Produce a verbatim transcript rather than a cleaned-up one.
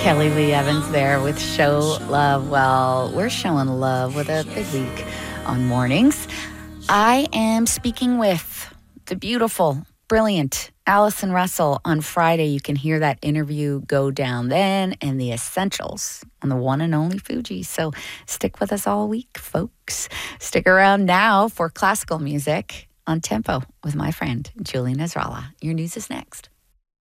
Kelly Lee Evans there with Show Love. Well, we're showing love with a big week on mornings. I am speaking with the beautiful, brilliant Allison Russell on Friday. You can hear that interview go down then, and the essentials on the one and only Fuji. So stick with us all week, folks. Stick around now for classical music on Tempo with my friend Julie Nasrallah. Your news is next.